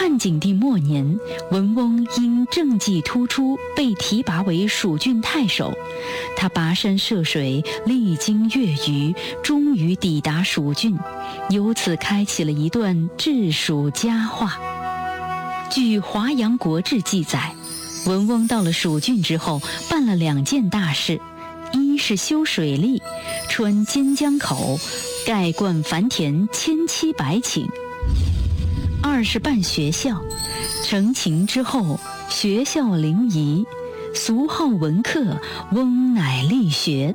汉景帝末年，文翁因政绩突出，被提拔为蜀郡太守。他跋山涉水，历经越余，终于抵达蜀郡，由此开启了一段治蜀佳话。据《华阳国志》记载，文翁到了蜀郡之后，办了2件大事：一是修水利，穿兼江口，盖灌樊田1700顷；二是办学校，成秦之后，学校临沂，俗号文客，翁乃立学。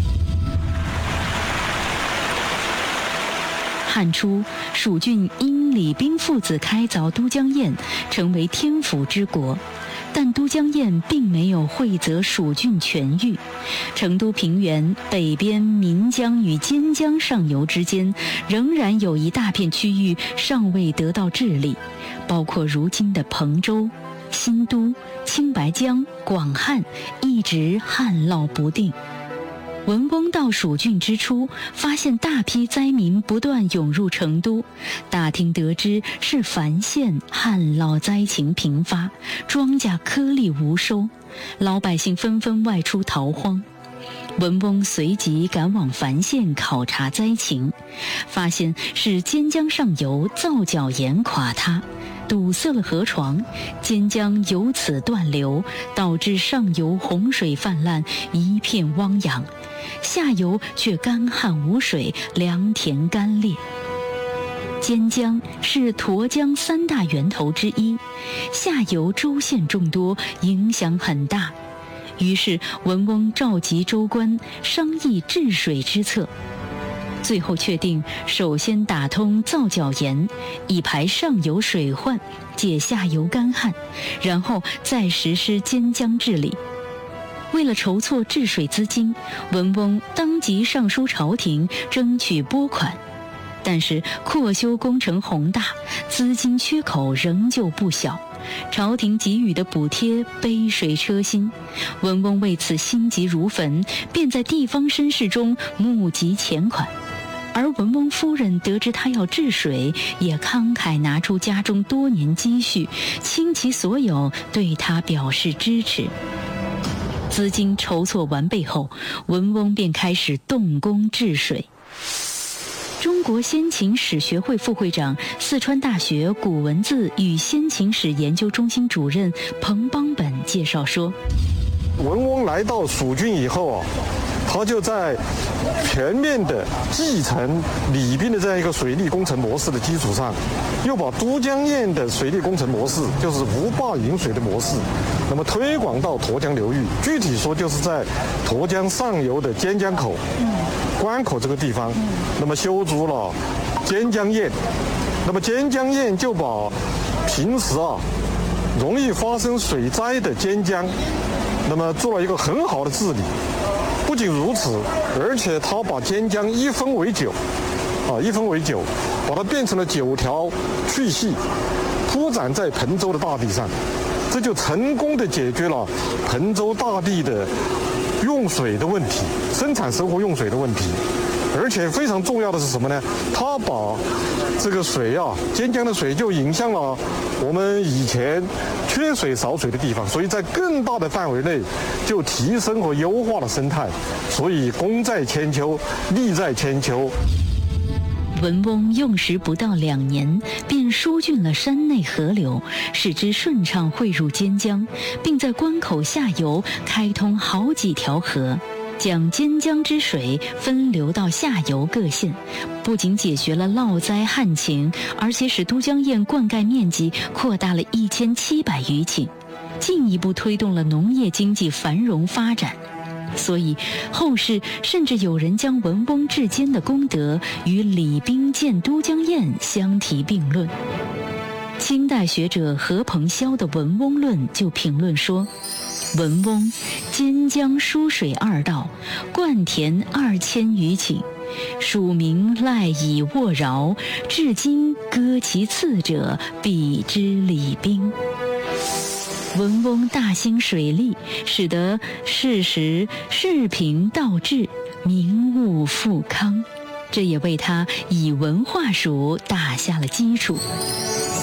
汉初，蜀郡因李冰父子开凿都江堰，成为天府之国。但都江堰并没有惠泽蜀郡全域，成都平原北边岷江与尖江上游之间，仍然有一大片区域尚未得到治理，包括如今的彭州、新都、青白江、广汉，一直旱涝不定。文翁到蜀郡之初，发现大批灾民不断涌入成都，打听得知是樊县旱涝灾情频发，庄稼颗粒无收，老百姓纷纷外出逃荒。文翁随即赶往樊县考察灾情，发现是尖江上游造角岩垮塌，堵塞了河床，尖江由此断流，导致上游洪水泛滥，一片汪洋，下游却干旱无水，良田干裂。尖江是沱江3大源头之一，下游州县众多，影响很大。于是文翁召集州官商议治水之策，最后确定首先打通造角岩，以排上游水患，解下游干旱，然后再实施尖江治理。为了筹措治水资金，文翁当即上书朝廷争取拨款，但是扩修工程宏大，资金缺口仍旧不小，朝廷给予的补贴杯水车薪。文翁为此心急如焚，便在地方绅士中募集钱款。而文翁夫人得知他要治水，也慷慨拿出家中多年积蓄，倾其所有对他表示支持。资金筹措完备后，文翁便开始动工治水。中国先秦史学会副会长、四川大学古文字与先秦史研究中心主任彭邦本介绍说， 文翁来到蜀郡以后他就在全面的继承李冰的这样一个水利工程模式的基础上，又把都江堰的水利工程模式，就是无坝引水的模式，那么推广到沱江流域。具体说，就是在沱江上游的尖江口、关口这个地方，那么修筑了尖江堰。那么尖江堰就把平时容易发生水灾的尖江，那么做了一个很好的治理。不仅如此，而且他把尖江一分为9，把它变成了9条去系，铺展在彭州的大地上，这就成功的解决了彭州大地的用水的问题，生产生活用水的问题。而且非常重要的是什么呢？他把这个水尖江的水就引向了我们以前缺水少水的地方，所以在更大的范围内就提升和优化了生态，所以功在千秋，利在千秋。 文翁用时不到2年，便疏浚了山内河流，使之顺畅汇入尖江，并在关口下游开通好几条河，将尖江之水分流到下游各县，不仅解决了涝灾旱情，而且使都江堰灌溉面积扩大了1700余顷，进一步推动了农业经济繁荣发展。所以后世甚至有人将文翁治奸的功德与李冰建都江堰相提并论。清代学者何鹏霄的《文翁论》就评论说，文翁尖江疏水2道，灌田2000余顷，蜀民赖以沃饶，至今歌其次者，比之李冰。文翁大兴水利，使得世贫道治，民物富康，这也为他以文化蜀打下了基础。